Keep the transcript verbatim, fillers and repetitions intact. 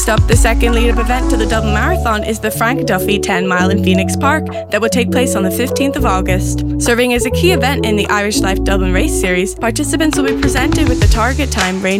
Up, the second lead-up event to the Dublin Marathon is the Frank Duffy ten mile in Phoenix Park that will take place on the fifteenth of August. Serving as a key event in the Irish Life Dublin Race Series, participants will be presented with the target time ranging